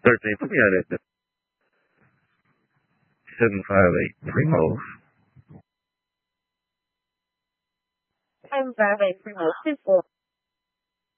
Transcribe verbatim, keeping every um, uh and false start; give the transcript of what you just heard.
thirteen, put me on it. seven five eight. Primo. seven five eight Primo. two four.